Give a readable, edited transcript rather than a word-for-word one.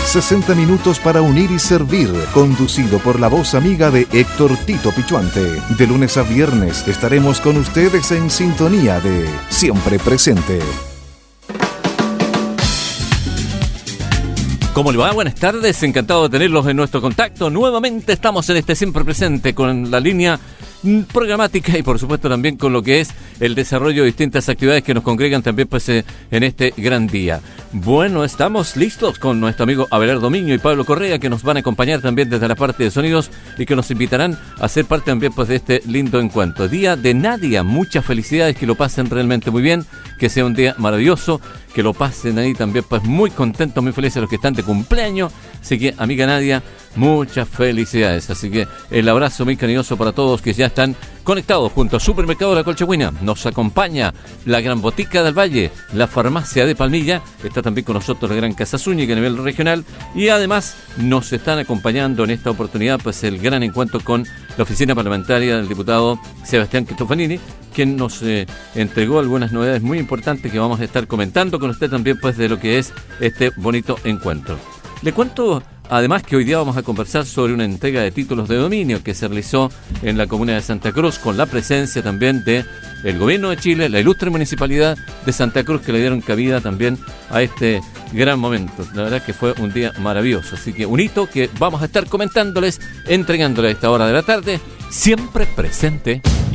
60 minutos para unir y servir, conducido por la voz amiga de Héctor Tito Pichuante. De lunes a viernes estaremos con ustedes en sintonía de Siempre Presente. ¿Cómo le va? Buenas tardes, encantado de tenerlos en nuestro contacto. Nuevamente estamos en este Siempre Presente con la línea programática y por supuesto también con lo que es el desarrollo de distintas actividades que nos congregan también pues en este gran día. Bueno, estamos listos con nuestro amigo Abelardo Miño y Pablo Correa, que nos van a acompañar también desde la parte de sonidos y que nos invitarán a ser parte también pues de este lindo encuentro. Día de Nadia, muchas felicidades, que lo pasen realmente muy bien, que sea un día maravilloso, que lo pasen ahí también pues muy contentos, muy felices los que están de cumpleaños. Así que, amiga Nadia, muchas felicidades. Así que el abrazo muy cariñoso para todos que ya están conectados junto al Supermercado La Colchagüina. Nos acompaña la Gran Botica del Valle, la Farmacia de Palmilla, está también con nosotros la Gran Casa Zúñiga a nivel regional, y además nos están acompañando en esta oportunidad pues el gran encuentro con la oficina parlamentaria del diputado Sebastián Cristofanini, quien nos entregó algunas novedades muy importantes que vamos a estar comentando con usted también pues de lo que es este bonito encuentro. Le cuento además que hoy día vamos a conversar sobre una entrega de títulos de dominio que se realizó en la comuna de Santa Cruz, con la presencia también de el gobierno de Chile, la ilustre municipalidad de Santa Cruz, que le dieron cabida también a este gran momento. La verdad que fue un día maravilloso, así que un hito que vamos a estar comentándoles, entregándoles a esta hora de la tarde, Siempre Presente.